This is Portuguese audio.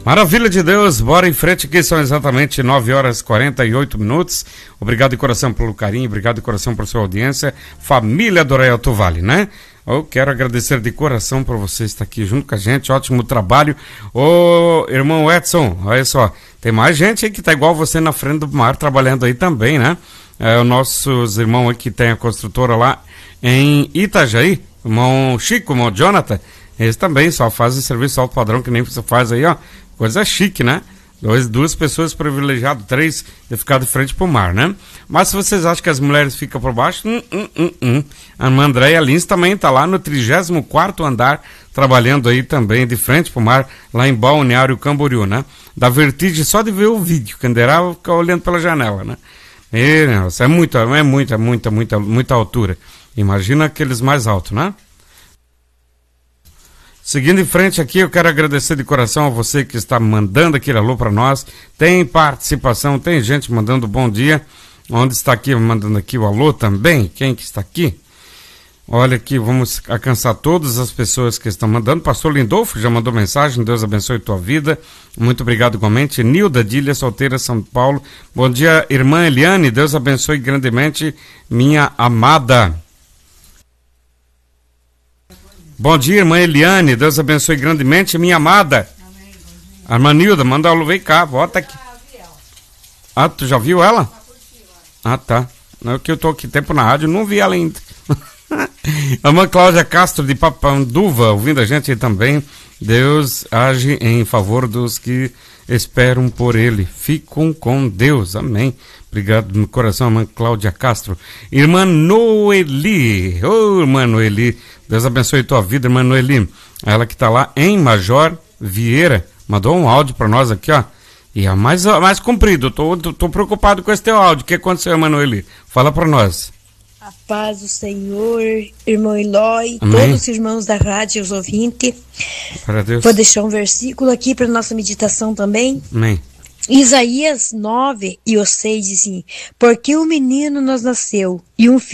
Maravilha de Deus, bora em frente, que são exatamente 9 horas e 48 minutos. Obrigado de coração pelo carinho, obrigado de coração por sua audiência. Família do Alto Vale, né? Eu quero agradecer de coração por você estar aqui junto com a gente, ótimo trabalho. Ô, irmão Edson, olha só, tem mais gente aí que tá igual você na frente do mar, trabalhando aí também, né? Os nossos irmãos aqui que tem a construtora lá em Itajaí, irmão Chico, irmão Jonathan, eles também só fazem serviço alto padrão, que nem você faz aí, ó. Coisa chique, né? Duas pessoas privilegiadas, 3 de ficar de frente pro mar, né? Mas se vocês acham que as mulheres ficam por baixo, A irmã Andréia Lins também tá lá no 34º andar, trabalhando aí também de frente pro mar, lá em Balneário Camboriú, né? Dá vertigem só de ver o vídeo, que andará ficar olhando pela janela, né? Nossa, é muita altura. Imagina aqueles mais altos, né? Seguindo em frente aqui, eu quero agradecer de coração a você que está mandando aquele alô para nós. Tem participação, tem gente mandando bom dia. Onde está aqui, mandando aqui o alô também? Quem que está aqui? Olha aqui, vamos alcançar todas as pessoas que estão mandando. Pastor Lindolfo já mandou mensagem, Deus abençoe tua vida. Muito obrigado igualmente. Nilda Dília, solteira, São Paulo. Bom dia, irmã Eliane, Deus abençoe grandemente minha amada. Bom dia, irmã Eliane, Deus abençoe grandemente minha amada. Amém, a irmã Nilda, manda ela, vem cá, volta aqui. Ah, tu já viu ela? Ah, tá. Não é que eu tô aqui tempo na rádio, não vi ela ainda. A irmã Cláudia Castro de Papanduva, ouvindo a gente aí também. Deus age em favor dos que esperam por ele. Ficam com Deus, amém. Obrigado no coração, irmã Cláudia Castro. Irmã Noeli, irmã Noeli, Deus abençoe tua vida, irmã Noeli. Ela que tá lá em Major Vieira, mandou um áudio para nós aqui, ó. E é mais comprido, tô preocupado com esse teu áudio. O que aconteceu, irmã Noeli? Fala para nós. A paz do Senhor, irmão Eloy, amém. Todos os irmãos da rádio, os ouvintes. Para Deus. Vou deixar um versículo aqui para nossa meditação também. Amém. Isaías 9:6 diz assim: porque um menino nos nasceu e um filho